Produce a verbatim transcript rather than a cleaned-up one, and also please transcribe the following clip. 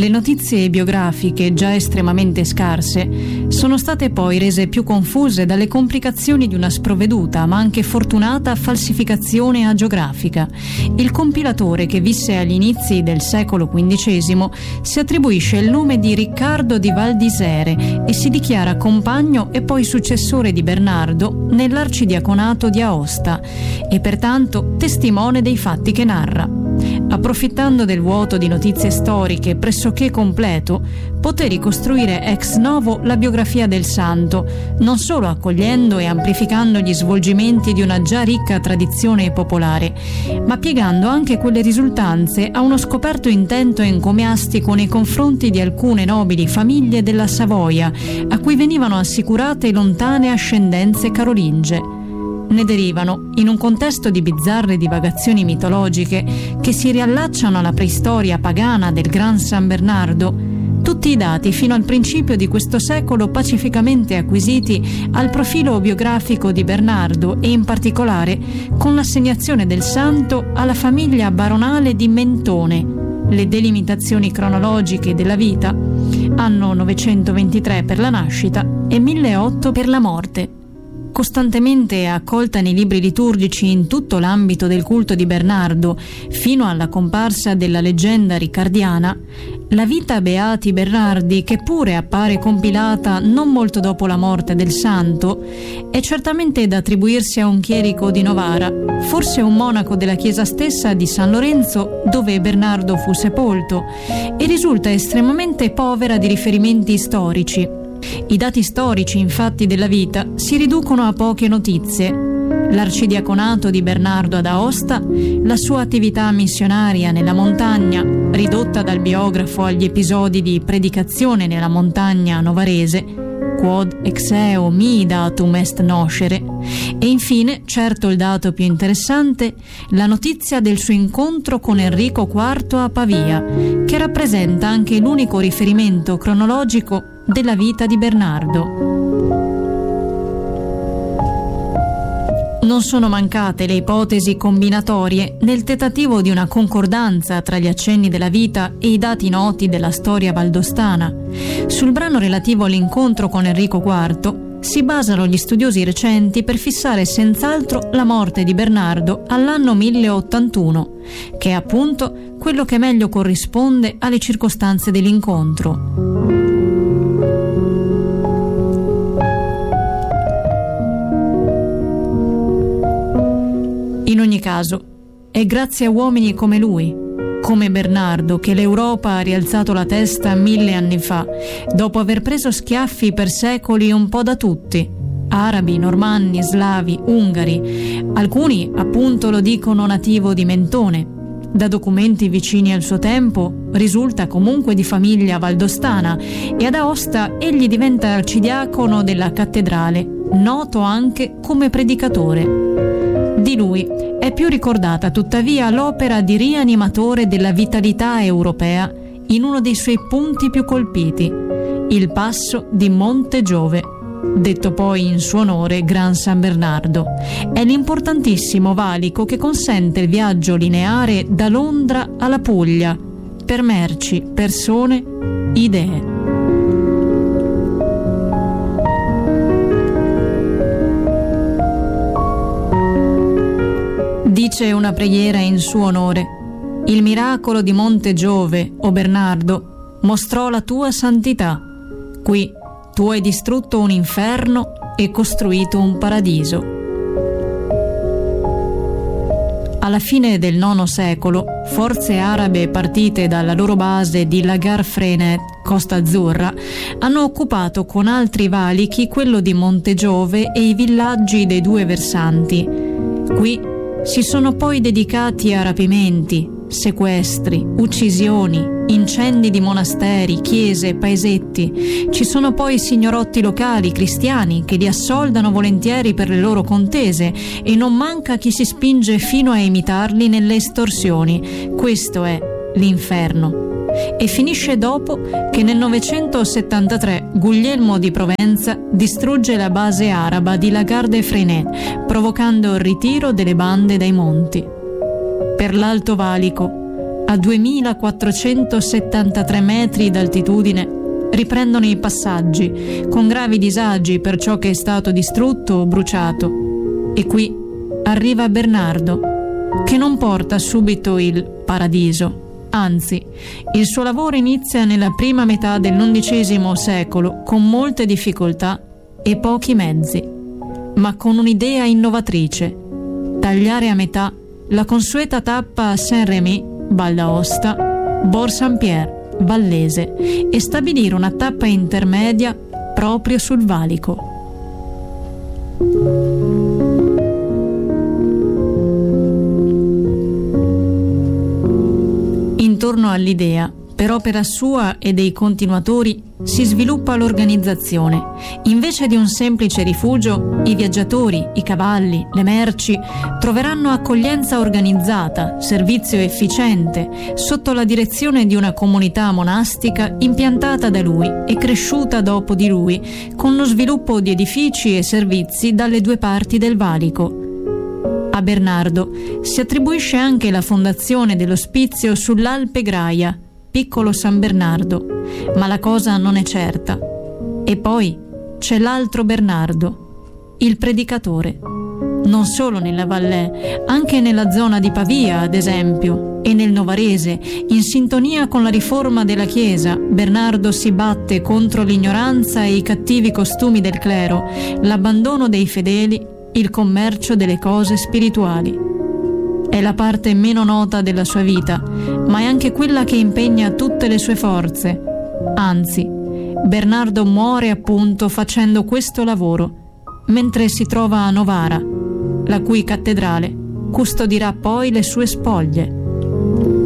Le notizie biografiche, già estremamente scarse, sono state poi rese più confuse dalle complicazioni di una sprovveduta ma anche fortunata falsificazione agiografica. Il compilatore, che visse agli inizi del secolo quindicesimo, si attribuisce il nome di Riccardo di Valdisere e si dichiara compagno e poi successore di Bernardo nell'arcidiaconato di Aosta e pertanto testimone dei fatti che narra. Approfittando del vuoto di notizie storiche pressoché completo, poté ricostruire ex novo la biografia del santo, non solo accogliendo e amplificando gli svolgimenti di una già ricca tradizione popolare, ma piegando anche quelle risultanze a uno scoperto intento encomiastico nei confronti di alcune nobili famiglie della Savoia, a cui venivano assicurate lontane ascendenze carolinge. Ne derivano, in un contesto di bizzarre divagazioni mitologiche che si riallacciano alla preistoria pagana del Gran San Bernardo, tutti i dati fino al principio di questo secolo pacificamente acquisiti al profilo biografico di Bernardo e in particolare con l'assegnazione del santo alla famiglia baronale di Mentone. Le delimitazioni cronologiche della vita: anno novecentoventitré per la nascita e milleotto per la morte. Costantemente accolta nei libri liturgici in tutto l'ambito del culto di Bernardo, fino alla comparsa della leggenda riccardiana, la vita Beati Bernardi, che pure appare compilata non molto dopo la morte del santo, è certamente da attribuirsi a un chierico di Novara, forse un monaco della chiesa stessa di San Lorenzo dove Bernardo fu sepolto, e risulta estremamente povera di riferimenti storici. I dati storici, infatti, della vita si riducono a poche notizie. L'arcidiaconato di Bernardo ad Aosta, la sua attività missionaria nella montagna, ridotta dal biografo agli episodi di predicazione nella montagna novarese, quod ex eo mi datum est noscere, e infine, certo il dato più interessante, la notizia del suo incontro con Enrico quarto a Pavia, che rappresenta anche l'unico riferimento cronologico della vita di Bernardo. Non sono mancate le ipotesi combinatorie nel tentativo di una concordanza tra gli accenni della vita e i dati noti della storia valdostana. Sul brano relativo all'incontro con Enrico quarto si basano gli studiosi recenti per fissare senz'altro la morte di Bernardo all'anno mille ottantuno, che è appunto quello che meglio corrisponde alle circostanze dell'incontro. In ogni caso, è grazie a uomini come lui, come Bernardo, che l'Europa ha rialzato la testa mille anni fa, dopo aver preso schiaffi per secoli un po' da tutti: arabi, normanni, slavi, ungari, alcuni appunto lo dicono nativo di Mentone. Da documenti vicini al suo tempo risulta comunque di famiglia valdostana e ad Aosta egli diventa arcidiacono della cattedrale, noto anche come predicatore. Di lui è più ricordata tuttavia l'opera di rianimatore della vitalità europea in uno dei suoi punti più colpiti, il passo di Monte Giove, detto poi in suo onore Gran San Bernardo. È l'importantissimo valico che consente il viaggio lineare da Londra alla Puglia per merci, persone, idee. Dice una preghiera in suo onore: il miracolo di Monte Giove, o Bernardo, mostrò la tua santità. Qui tu hai distrutto un inferno e costruito un paradiso. Alla fine del nono secolo, forze arabe partite dalla loro base di Lagar Frenet, Costa Azzurra, hanno occupato con altri valichi quello di Monte Giove e i villaggi dei due versanti. Qui si sono poi dedicati a rapimenti, sequestri, uccisioni, incendi di monasteri, chiese, paesetti. Ci sono poi signorotti locali cristiani che li assoldano volentieri per le loro contese e non manca chi si spinge fino a imitarli nelle estorsioni. Questo è l'inferno. E finisce dopo che nel novecentosettantatré Guglielmo di Provenza distrugge la base araba di Lagarde Frenet, provocando il ritiro delle bande dai monti. Per l'Alto Valico a duemilaquattrocentosettantatré metri d'altitudine, riprendono i passaggi, con gravi disagi per ciò che è stato distrutto o bruciato. E qui arriva Bernardo, che non porta subito il paradiso. Anzi, il suo lavoro inizia nella prima metà dell'undicesimo secolo con molte difficoltà e pochi mezzi, ma con un'idea innovatrice: tagliare a metà la consueta tappa a Saint-Rémy, Val d'Aosta, Bourg-Saint-Pierre, Vallese, e stabilire una tappa intermedia proprio sul valico. Intorno all'idea, per opera sua e dei continuatori, si sviluppa l'organizzazione. Invece di un semplice rifugio, i viaggiatori, i cavalli, le merci troveranno accoglienza organizzata, servizio efficiente, sotto la direzione di una comunità monastica impiantata da lui e cresciuta dopo di lui, con lo sviluppo di edifici e servizi dalle due parti del valico. A Bernardo si attribuisce anche la fondazione dell'ospizio sull'Alpe Graia, piccolo San Bernardo, ma la cosa non è certa. E poi c'è l'altro Bernardo, il predicatore, non solo nella Valais, anche nella zona di Pavia, ad esempio, e nel Novarese. In sintonia con la riforma della Chiesa, Bernardo si batte contro l'ignoranza e i cattivi costumi del clero, l'abbandono dei fedeli, il commercio delle cose spirituali. È la parte meno nota della sua vita, ma è anche quella che impegna tutte le sue forze. Anzi, Bernardo muore appunto facendo questo lavoro, mentre si trova a Novara, la cui cattedrale custodirà poi le sue spoglie.